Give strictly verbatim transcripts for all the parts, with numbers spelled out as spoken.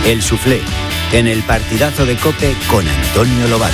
El Suflé, en el partidazo de COPE con Antonio Lobato.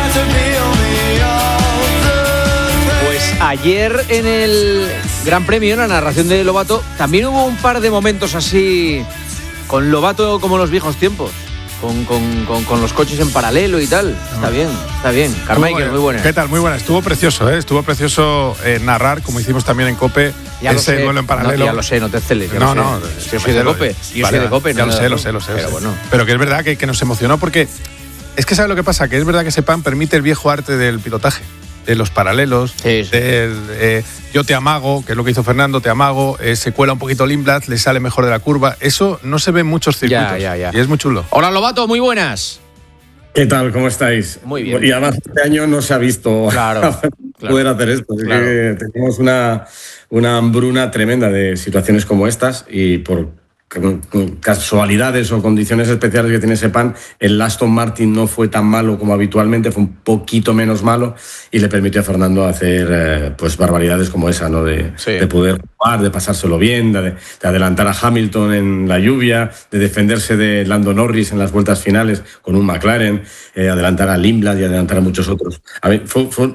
Pues ayer en el Gran Premio, en la narración de Lobato, también hubo un par de momentos así con Lobato como en los viejos tiempos. Con, con, con, con los coches en paralelo y tal. Está bien, está bien. Carmichael, muy buena. ¿Qué tal? Muy buena. Estuvo precioso, ¿eh? Estuvo precioso eh, narrar, como hicimos también en COPE, ya ese sé, duelo en paralelo. No, ya lo sé, no te celes. No, no. Yo soy de COPE. Yo soy de COPE. Ya lo sé, lo sé, lo sé. Pero bueno. Pero que es verdad que, que nos emocionó porque es que ¿sabes lo que pasa? Que es verdad que ese pan permite el viejo arte del pilotaje, de los paralelos, sí, sí. del eh, yo te amago, que es lo que hizo Fernando, te amago, eh, se cuela un poquito Lindblad, le sale mejor de la curva. Eso no se ve en muchos circuitos. Ya, ya, ya. Y es muy chulo. Hola, Lobato, muy buenas. ¿Qué tal? ¿Cómo estáis? Muy bien. Y además este año no se ha visto claro, poder claro, hacer esto. Claro. Que tenemos una, una hambruna tremenda de situaciones como estas y por casualidades o condiciones especiales que tiene ese pan, el Aston Martin no fue tan malo como habitualmente, fue un poquito menos malo y le permitió a Fernando hacer eh, pues barbaridades como esa, ¿no? De, sí. de poder jugar, de pasárselo bien, de, de adelantar a Hamilton en la lluvia, de defenderse de Lando Norris en las vueltas finales con un McLaren, eh, adelantar a Lindblad y adelantar a muchos otros. A ver, fue, fue,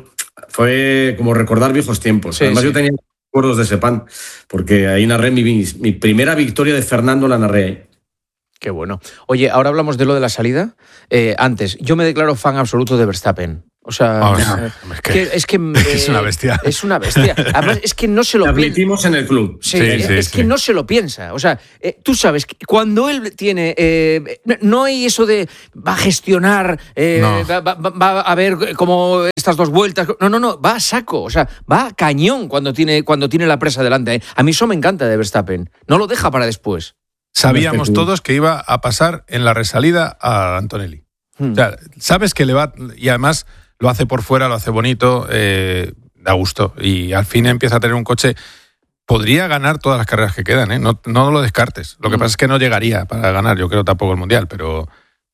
fue como recordar viejos tiempos. Sí, Además sí. yo tenía recuerdos de ese pan, porque ahí narré mi, mi primera victoria de Fernando, la narré ahí. Qué bueno. Oye, ahora hablamos de lo de la salida. Eh, antes, yo me declaro fan absoluto de Verstappen. O sea, oh, eh, no, es que, que, es, que eh, es una bestia. Es una bestia. Además, es que no se lo piensa. Admitimos en el club. Sí, sí, es, sí, es sí. que no se lo piensa. O sea, eh, tú sabes, que cuando él tiene... Eh, no hay eso de va a gestionar, eh, no. va, va, va a ver cómo estas dos vueltas... No, no, no, va a saco. O sea, va a cañón cuando tiene, cuando tiene la presa delante. A mí eso me encanta de Verstappen. No lo deja para después. Sabíamos todos que iba a pasar en la resalida a Antonelli. Hmm. O sea, sabes que le va... Y además lo hace por fuera, lo hace bonito, eh, da gusto. Y al fin empieza a tener un coche... Podría ganar todas las carreras que quedan, ¿eh? No, no lo descartes. Lo que pasa es que no llegaría para ganar, yo creo tampoco el Mundial, pero,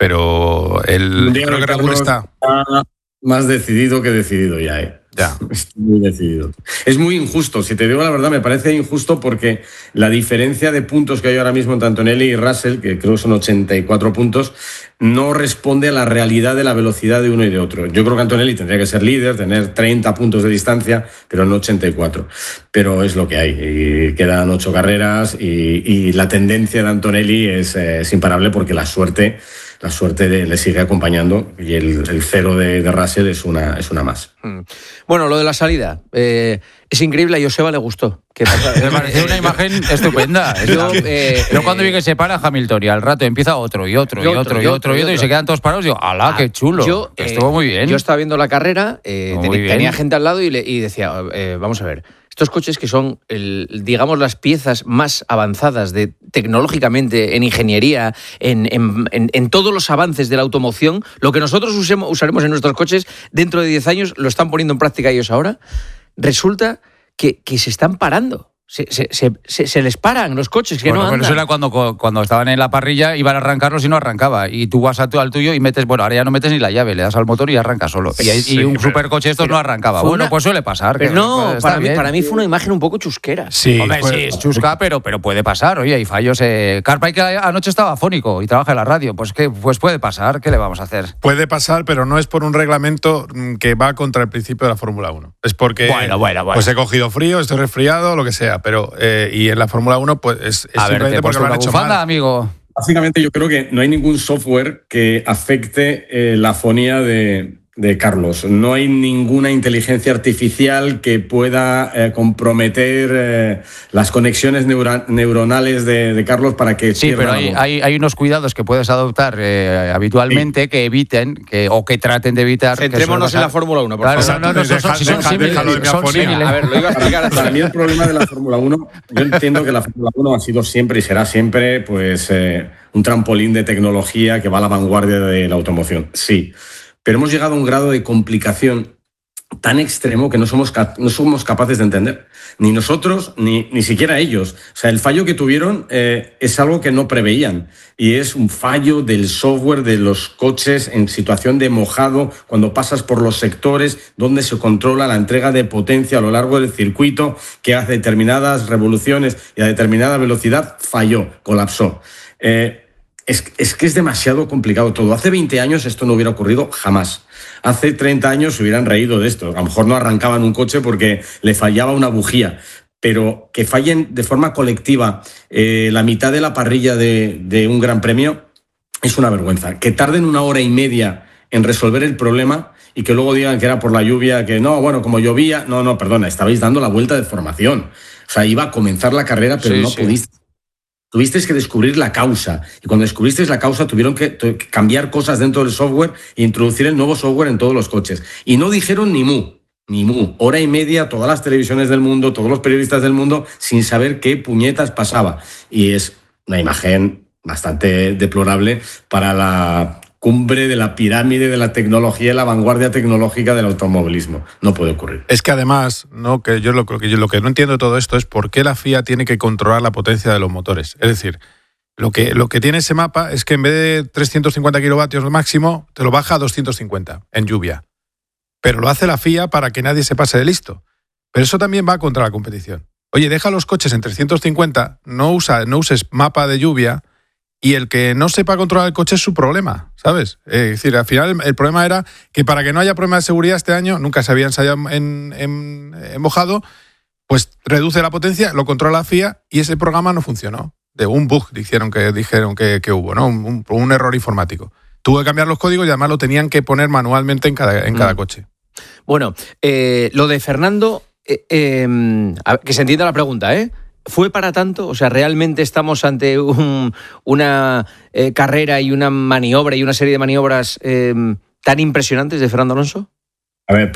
pero el, Mundial, creo que Red Bull está... está más decidido que decidido ya, ¿eh? Ya. Está muy decidido. Es muy injusto, si te digo la verdad, me parece injusto porque la diferencia de puntos que hay ahora mismo entre Antonelli y Russell, que creo que son ochenta y cuatro puntos, no responde a la realidad de la velocidad de uno y de otro. Yo creo que Antonelli tendría que ser líder, tener treinta puntos de distancia, pero no ochenta y cuatro. Pero es lo que hay. Y quedan ocho carreras y, y la tendencia de Antonelli es, eh, es imparable porque la suerte... La suerte de, le sigue acompañando y el, el cero de, de Russell es una, es una más. Bueno, lo de la salida. Eh, es increíble, a Joseba le gustó. Que me pareció una imagen estupenda. Yo, eh, yo cuando vi que se para Hamilton y al rato empieza otro y otro y otro y otro y otro y se quedan todos parados, digo, ¡hala, qué chulo! Yo, estuvo eh, muy bien. Yo estaba viendo la carrera, eh, Oh, ten, muy bien. tenía gente al lado y, le, y decía, eh, vamos a ver, estos coches que son, el, digamos, las piezas más avanzadas de tecnológicamente, en ingeniería, en, en, en, en todos los avances de la automoción, lo que nosotros usemos, usaremos en nuestros coches dentro de diez años, lo están poniendo en práctica ellos ahora, resulta que, que se están parando. Se, se, se, se les paran los coches que bueno, no andan. Pero eso era cuando, cuando estaban en la parrilla, iban a arrancarlos y no arrancaba. Y tú vas a tu, al tuyo y metes, bueno, ahora ya no metes ni la llave, le das al motor y arranca solo. Y, y Sí, un pero, supercoche estos pero no arrancaba. fue Bueno, una, pues suele pasar. Pero que, no, pues, está para, mí, bien. para mí fue una imagen un poco chusquera. Sí, Hombre, fue, sí, es chusca, pero, pero puede pasar. Oye, hay fallos. Eh. Carpay anoche estaba afónico y trabaja en la radio. Pues, ¿qué? Pues puede pasar. ¿Qué le vamos a hacer? Puede pasar, pero no es por un reglamento que va contra el principio de la Fórmula uno. Es porque Bueno, bueno, bueno. pues he cogido frío, estoy resfriado, lo que sea. Pero eh, y en la Fórmula uno pues es, es A ver, simplemente te he porque puesto lo han una hecho bufanda, mal. amigo. Básicamente yo creo que no hay ningún software que afecte eh, la fonía de, de Carlos. No hay ninguna inteligencia artificial que pueda eh, comprometer eh, las conexiones neura- neuronales de, de Carlos para que Sí, pierda pero la hay, bola. hay, hay unos cuidados que puedes adoptar eh, habitualmente que eviten que, o que traten de evitar. que Centrémonos suele en la pasar. Fórmula uno, por Claro, favor. no, no, no, son, Deja- si son deja- símiles, déjalo de mi son afonía. símiles. A ver, lo iba a explicar hasta Para mí el problema de la Fórmula uno, yo entiendo que la Fórmula uno ha sido siempre y será siempre pues eh, un trampolín de tecnología que va a la vanguardia de la automoción. Sí, pero hemos llegado a un grado de complicación tan extremo que no somos, cap- no somos capaces de entender. Ni nosotros, ni, ni siquiera ellos. O sea, el fallo que tuvieron eh, es algo que no preveían. Y es un fallo del software de los coches en situación de mojado, cuando pasas por los sectores donde se controla la entrega de potencia a lo largo del circuito, que a determinadas revoluciones y a determinada velocidad falló, colapsó. Eh, Es, es que es demasiado complicado todo. Hace veinte años esto no hubiera ocurrido jamás. Hace treinta años se hubieran reído de esto. A lo mejor no arrancaban un coche porque le fallaba una bujía. Pero que fallen de forma colectiva eh, la mitad de la parrilla de, de un gran premio es una vergüenza. Que tarden una hora y media en resolver el problema y que luego digan que era por la lluvia, que no, bueno, como llovía... No, no, perdona, estabais dando la vuelta de formación. O sea, iba a comenzar la carrera, pero sí, no sí. pudiste. Tuvisteis que descubrir la causa. Y cuando descubristeis la causa, tuvieron que, que cambiar cosas dentro del software e introducir el nuevo software en todos los coches. Y no dijeron ni mu. Ni mu. Hora y media, todas las televisiones del mundo, todos los periodistas del mundo, sin saber qué puñetas pasaba. Y es una imagen bastante deplorable para la cumbre de la pirámide de la tecnología y la vanguardia tecnológica del automovilismo. No puede ocurrir. Es que además, no, que yo lo, que yo lo que no entiendo de todo esto es por qué la F I A tiene que controlar la potencia de los motores. Es decir, lo que, lo que tiene ese mapa es que en vez de trescientos cincuenta kilovatios máximo, te lo baja a doscientos cincuenta en lluvia. Pero lo hace la F I A para que nadie se pase de listo. Pero eso también va contra la competición. Oye, deja los coches en trescientos cincuenta, no, usa, no uses mapa de lluvia y el que no sepa controlar el coche es su problema, ¿sabes? Es decir, al final el, el problema era que para que no haya problema de seguridad este año, nunca se había ensayado en, en, en mojado, pues reduce la potencia, lo controla la F I A y ese programa no funcionó. De un bug dijeron que, dijeron que, que hubo, ¿no? Un, un, un error informático. Tuvo que cambiar los códigos y además lo tenían que poner manualmente en cada, en cada mm. coche. Bueno, eh, lo de Fernando, eh, eh, que se entienda la pregunta, ¿eh? ¿Fue para tanto? O sea, ¿realmente estamos ante un, una eh, carrera y una maniobra y una serie de maniobras eh, tan impresionantes de Fernando Alonso? A ver,